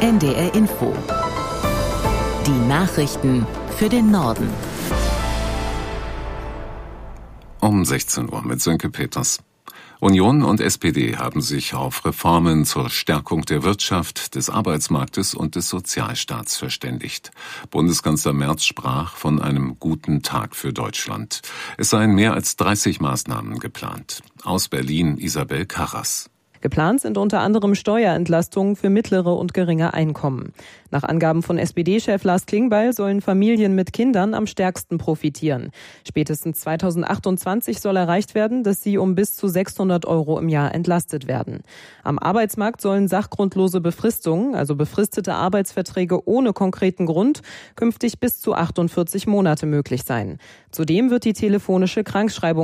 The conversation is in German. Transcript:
NDR Info. Die Nachrichten für den Norden. Um 16 Uhr mit Sönke Peters. Union und SPD haben sich auf Reformen zur Stärkung der Wirtschaft, des Arbeitsmarktes und des Sozialstaats verständigt. Bundeskanzler Merz sprach von einem guten Tag für Deutschland. Es seien mehr als 30 Maßnahmen geplant. Aus Berlin Isabel Karras. Geplant sind unter anderem Steuerentlastungen für mittlere und geringe Einkommen. Nach Angaben von SPD-Chef Lars Klingbeil sollen Familien mit Kindern am stärksten profitieren. Spätestens 2028 soll erreicht werden, dass sie um bis zu 600 € im Jahr entlastet werden. Am Arbeitsmarkt sollen sachgrundlose Befristungen, also befristete Arbeitsverträge ohne konkreten Grund, künftig bis zu 48 Monate möglich sein. Zudem wird die telefonische Krankschreibung